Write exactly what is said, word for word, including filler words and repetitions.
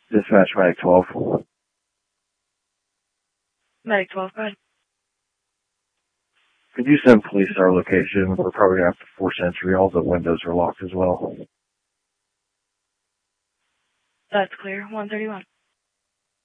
Dispatch Medic twelve. Medic twelve, go ahead. Could you send police to our location? We're probably going to have to force entry. All the windows are locked as well. That's clear. one thirty-one.